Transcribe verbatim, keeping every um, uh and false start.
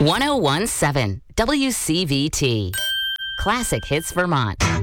one oh one point seven W C V T. Classic Hits Vermont.